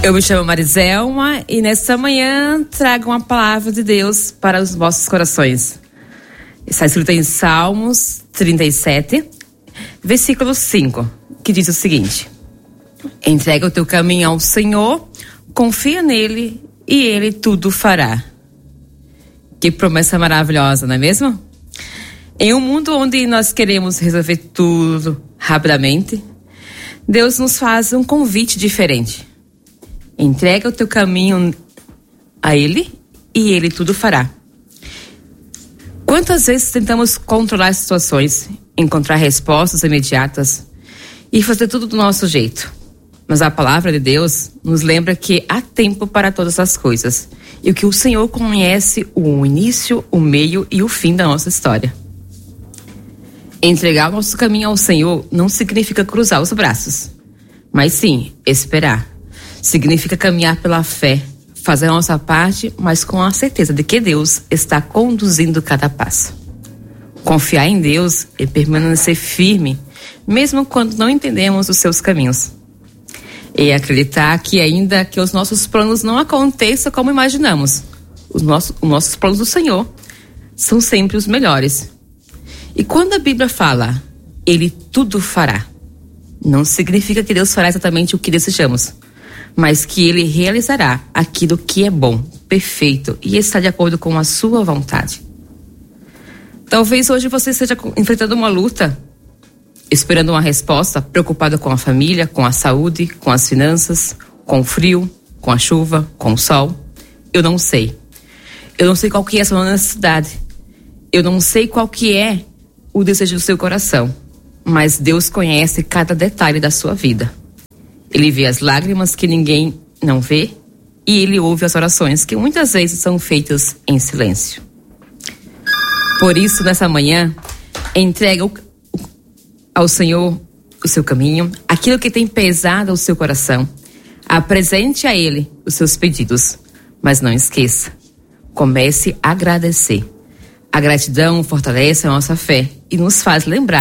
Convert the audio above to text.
Eu me chamo Mariselma e nesta manhã trago uma palavra de Deus para os vossos corações. Está escrito em Salmos 37, versículo 5, que diz o seguinte: entrega o teu caminho ao Senhor, confia nele e ele tudo fará. Que promessa maravilhosa, não é mesmo? Em um mundo onde nós queremos resolver tudo rapidamente, Deus nos faz um convite diferente. Entrega o teu caminho a Ele e Ele tudo fará. Quantas vezes tentamos controlar as situações, encontrar respostas imediatas e fazer tudo do nosso jeito? Mas a palavra de Deus nos lembra que há tempo para todas as coisas e que o Senhor conhece o início, o meio e o fim da nossa história. Entregar o nosso caminho ao Senhor não significa cruzar os braços, mas sim esperar. Significa caminhar pela fé, fazer a nossa parte, mas com a certeza de que Deus está conduzindo cada passo. Confiar em Deus e permanecer firme, mesmo quando não entendemos os seus caminhos. E acreditar que ainda que os nossos planos não aconteçam como imaginamos, os nossos planos do Senhor são sempre os melhores. E quando a Bíblia fala, Ele tudo fará, não significa que Deus fará exatamente o que desejamos, mas que Ele realizará aquilo que é bom, perfeito e está de acordo com a sua vontade. Talvez hoje você esteja enfrentando uma luta, esperando uma resposta, preocupado com a família, com a saúde, com as finanças, com o frio, com a chuva, com o sol. Eu não sei. Eu não sei qual que é a sua necessidade. Eu não sei qual que é o desejo do seu coração. Mas Deus conhece cada detalhe da sua vida. Ele vê as lágrimas que ninguém não vê e Ele ouve as orações que muitas vezes são feitas em silêncio. Por isso, nessa manhã, entrega ao Senhor o seu caminho, aquilo que tem pesado ao seu coração. Apresente a Ele os seus pedidos, mas não esqueça, comece a agradecer. A gratidão fortalece a nossa fé e nos faz lembrar